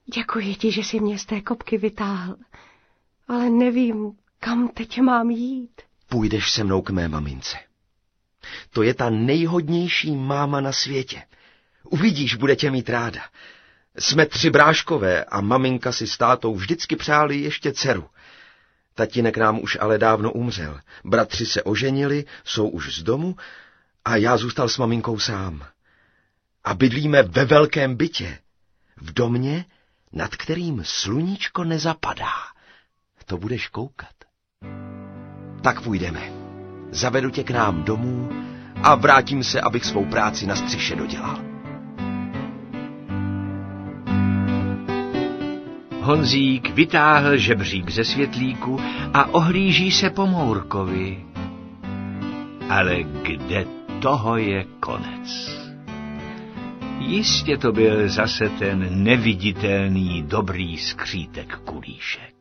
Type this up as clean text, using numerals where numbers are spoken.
Děkuji ti, že jsi mě z té kopky vytáhl, ale nevím, kam teď mám jít. Půjdeš se mnou k mé mamince. To je ta nejhodnější máma na světě. Uvidíš, bude tě mít ráda. Jsme 3 bráškové a maminka si s tátou vždycky přáli ještě dceru. Tatínek nám už ale dávno umřel. Bratři se oženili, jsou už z domu a já zůstal s maminkou sám. A bydlíme ve velkém bytě, v domě, nad kterým sluníčko nezapadá. To budeš koukat. Tak půjdeme. Zavedu tě k nám domů a vrátím se, abych svou práci na střeše dodělal. Honzík vytáhl žebřík ze světlíku a ohlíží se po Mourkovi. Ale kde toho je konec? Jistě to byl zase ten neviditelný dobrý skřítek Kulíšek.